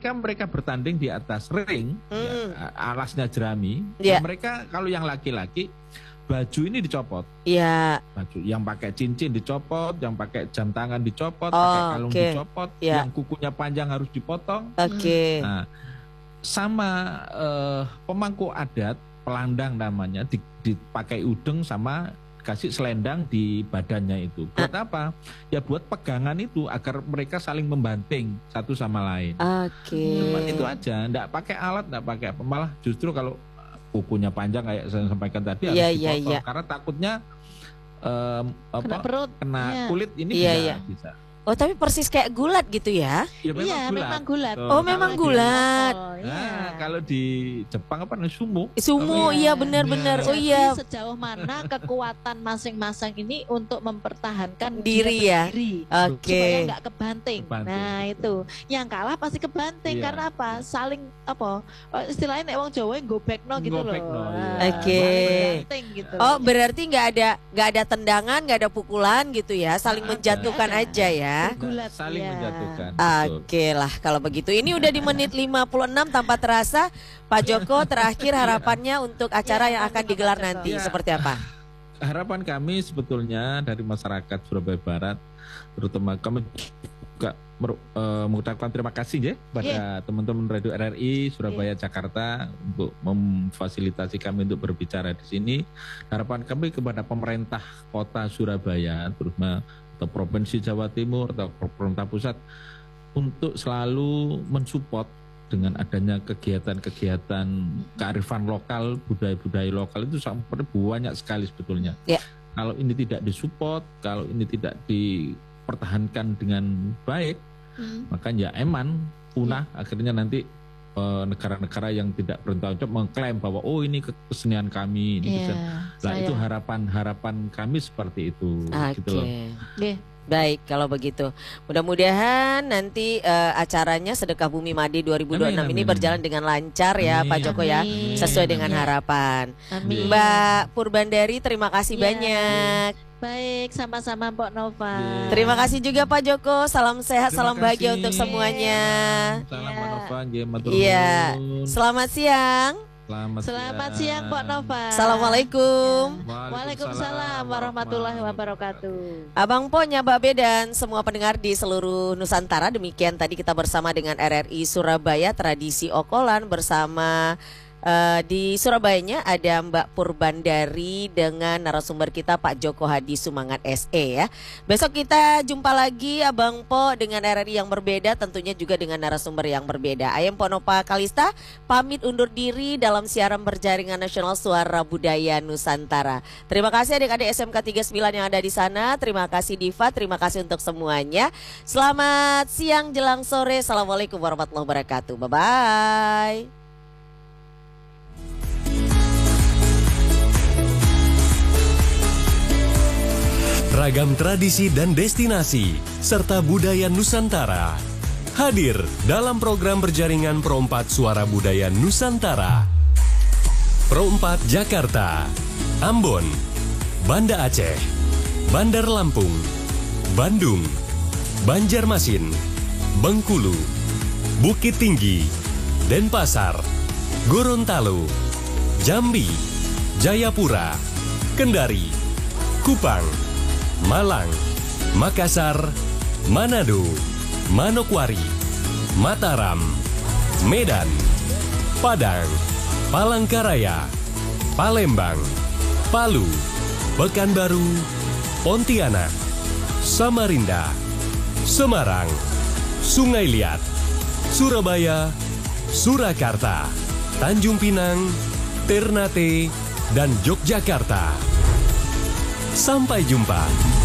ketika mereka bertanding di atas ring, alasnya jerami, mereka kalau yang laki-laki baju ini dicopot. Iya. Baju yang pakai cincin dicopot, yang pakai jam tangan dicopot, pakai kalung dicopot, yang kukunya panjang harus dipotong. Nah, sama pemangku adat, pelandang namanya, dipakai udeng sama kasih selendang di badannya itu. Buat apa? Ya buat pegangan itu agar mereka saling membanting satu sama lain. Cuma itu aja, enggak pakai alat, enggak pakai apa. Malah justru kalau kukunya panjang kayak saya sampaikan tadi harus dipotong karena takutnya kena perut, kena kulit ini bisa. Oh, tapi persis kayak gulat gitu ya? Iya, memang gulat. Oh, memang gulat. Kalau di Jepang apa namanya sumo? Sumo, iya benar-benar. Oh iya. Sejauh mana kekuatan masing-masing ini untuk mempertahankan diri ya? Supaya nggak kebanting. Nah itu, yang kalah pasti kebanting karena apa? Saling apa? Istilahnya nek wong Jawa gobekno gitu loh. Gitu. Oh, berarti nggak ada tendangan, nggak ada pukulan gitu ya? Saling menjatuhkan aja ya? Saling menjatuhkan. Oke lah kalau begitu. Ini udah di menit 56 tanpa terasa. Pak Joko, terakhir harapannya untuk acara yang akan digelar nanti seperti apa? Harapan kami sebetulnya dari masyarakat Surabaya Barat, terutama kami juga mengucapkan terima kasih ya pada teman-teman Radio RRI Surabaya Jakarta untuk memfasilitasi kami untuk berbicara di sini. Harapan kami kepada pemerintah Kota Surabaya, terutama atau Provinsi Jawa Timur atau pemerintah pusat untuk selalu mensupport dengan adanya kegiatan-kegiatan kearifan lokal, budaya-budaya lokal itu sampai banyak sekali sebetulnya. Kalau ini tidak disupport, kalau ini tidak dipertahankan dengan baik, maka ya punah akhirnya nanti negara-negara yang tidak bertanggung jawab mengklaim bahwa ini kesenian kami ini itu harapan kami seperti itu gitu loh. Baik kalau begitu. Mudah-mudahan nanti acaranya Sedekah Bumi Made 2026 ini berjalan dengan lancar ya Pak Joko ya, sesuai dengan harapan. Mbak Purbandari, terima kasih banyak. Baik, sama-sama Mbak Nova. Terima kasih juga Pak Joko. Salam sehat, salam bahagia untuk semuanya. Salam Mbak Nova. Iya. Selamat siang. Selamat siang Mbak Nova. Assalamualaikum. Waalaikumsalam warahmatullahi wabarakatuh. Abang Po, Nyaba Be dan semua pendengar di seluruh Nusantara, demikian tadi kita bersama dengan RRI Surabaya Tradisi Okolan bersama di Surabayanya ada Mbak Purbandari dengan narasumber kita Pak Joko Hadi Sumangat SE ya. Besok kita jumpa lagi Abang Po dengan RRI yang berbeda, tentunya juga dengan narasumber yang berbeda. Ayam Ponova Kalista pamit undur diri dalam siaran berjaringan nasional Suara Budaya Nusantara. Terima kasih adik-adik SMK 39 yang ada di sana. Terima kasih Diva, terima kasih untuk semuanya. Selamat siang jelang sore. Assalamualaikum warahmatullahi wabarakatuh. Bye-bye. Ragam tradisi dan destinasi serta budaya Nusantara hadir dalam program berjaringan Pro 4 Suara Budaya Nusantara. Pro 4 Jakarta, Ambon, Banda Aceh, Bandar Lampung, Bandung, Banjarmasin, Bengkulu, Bukit Tinggi, Denpasar, Gorontalo, Jambi, Jayapura, Kendari, Kupang, Malang, Makassar, Manado, Manokwari, Mataram, Medan, Padang, Palangkaraya, Palembang, Palu, Pekanbaru, Pontianak, Samarinda, Semarang, Sungai Liat, Surabaya, Surakarta, Tanjung Pinang, Ternate, dan Yogyakarta. Sampai jumpa.